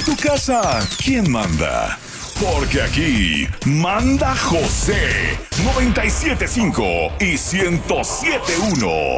tu casa, ¿quién manda? Porque aquí manda José 97.5 y 107.1.